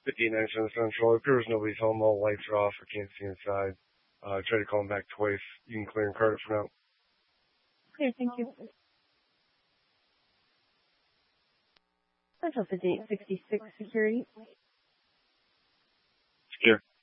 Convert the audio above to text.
59 Cents Central. It appears nobody's home. All lights are off. I can't see inside. Try to call them back twice. You can clear and card it for now. Clear, thank you. Central 5866 security. Secure.